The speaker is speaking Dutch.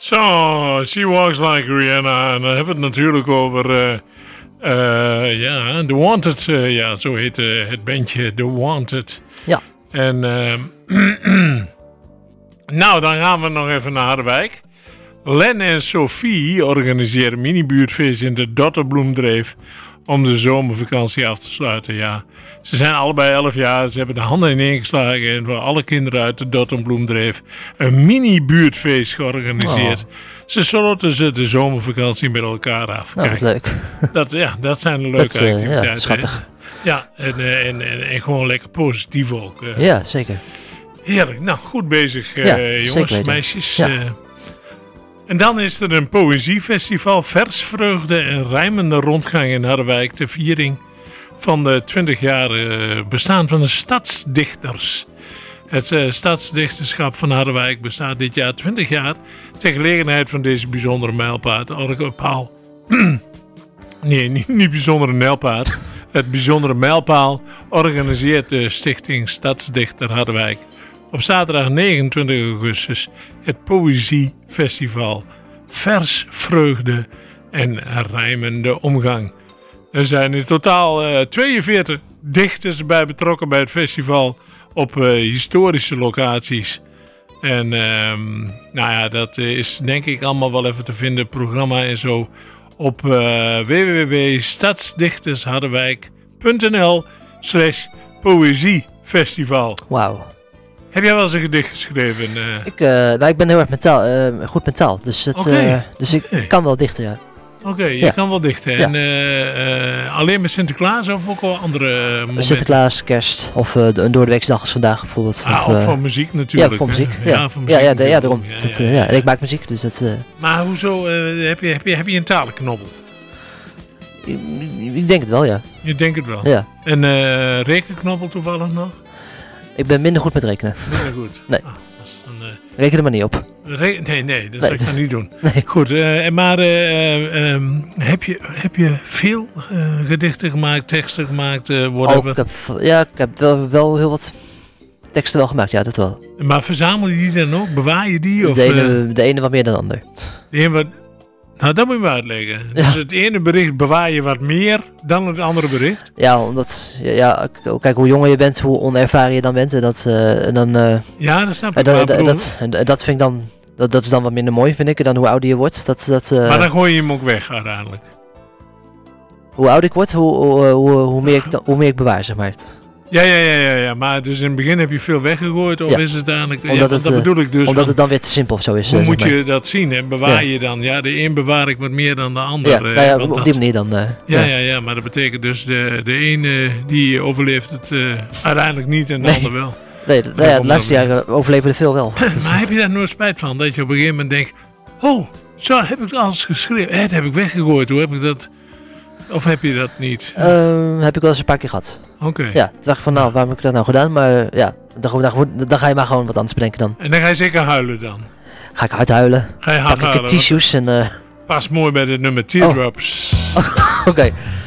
Zo, She Walks Like Rihanna. En dan hebben we het natuurlijk over The Wanted. Zo heet het bandje, The Wanted. Ja. En nou, dan gaan we nog even naar Harderwijk. Len en Sophie organiseren een mini-buurtfeest in de Dotterbloemdreef om de zomervakantie af te sluiten. Ja, ze zijn allebei 11 jaar. Ze hebben de handen ineen geslagen en voor alle kinderen uit de Dotterbloemdreef een mini-buurtfeest georganiseerd. Oh. Ze sloten ze de zomervakantie met elkaar af. Nou, Kijk, leuk. Dat zijn de leuke activiteiten. Ja, schattig. Ja, en gewoon lekker positief ook. Ja, zeker. Heerlijk. Nou, goed bezig, jongens, meisjes. Ja. En dan is er een poëziefestival, versvreugde en rijmende rondgang in Harderwijk ter viering van de 20 jaar bestaan van de stadsdichters. Het stadsdichterschap van Harderwijk bestaat dit jaar 20 jaar ter gelegenheid van deze bijzondere mijlpaal. Nee, niet bijzondere mijlpaal. Het bijzondere mijlpaal organiseert de stichting Stadsdichter Harderwijk op zaterdag 29 augustus het Poëziefestival Vers, Vreugde en Rijmende Omgang. Er zijn in totaal 42 dichters bij betrokken bij het festival op historische locaties. En dat is denk ik allemaal wel even te vinden, programma en zo, op www.stadsdichtersharderwijk.nl/poëziefestival. Wauw. Heb jij wel eens een gedicht geschreven? Ik ben heel erg goed mentaal. Dus, ik kan wel dichten, ja. Oké, je kan wel dichten. Ja. En alleen met Sinterklaas of ook wel andere momenten? Sinterklaas, kerst of een doordeweeksdag als vandaag bijvoorbeeld. Of van muziek natuurlijk. Ja, van muziek. Van muziek. Daarom. Ja. En ik maak muziek, dus dat... Maar hoezo, heb je een talenknobbel? Ik denk het wel, ja. Je denkt het wel? Ja. En rekenknobbel toevallig nog? Ik ben minder goed met rekenen. Minder goed? Nee. Dan, reken er maar niet op. Nee, dat zou ik dan niet doen. Nee. Goed, maar heb je veel gedichten gemaakt, teksten gemaakt, whatever? Ik heb wel heel wat teksten wel gemaakt, ja, dat wel. Maar verzamel je die dan ook? Bewaar je die? Of, de ene wat meer dan de ander. De ene wat... Nou, dat moet je me uitleggen. Ja. Dus het ene bericht bewaar je wat meer dan het andere bericht? Ja, omdat... kijk, hoe jonger je bent, hoe onervaren je dan bent. En dat snap ik wel. Dat vind ik dan... Dat is dan wat minder mooi, vind ik, dan hoe ouder je wordt. Maar dan gooi je hem ook weg, uiteindelijk. Hoe ouder ik word, hoe meer ik bewaar, zeg maar. Ja, maar dus in het begin heb je veel weggegooid, of is het eigenlijk... dat bedoel ik dus. Omdat het dan weer te simpel of zo is. Hoe moet je dat zien? En bewaar je dan? Ja, de een bewaar ik wat meer dan de ander. Op die manier dan. Ja, maar dat betekent dus de ene die overleeft het uiteindelijk niet en de ander wel. Nee, de laatste jaren overleven er veel wel. Maar heb je daar nooit spijt van? Dat je op een gegeven moment denkt, oh, zo heb ik alles geschreven. Dat heb ik weggegooid. Hoe heb ik dat... Of heb je dat niet? Heb ik wel eens een paar keer gehad. Oké. Ja, toen dacht ik van, waarom heb ik dat nou gedaan? Maar ja, dan ga je maar gewoon wat anders bedenken dan. En dan ga je zeker huilen dan? Ga ik hard huilen. Ga je hard huilen? Pak ik tissues en... Past mooi bij het nummer Teardrops. Oké.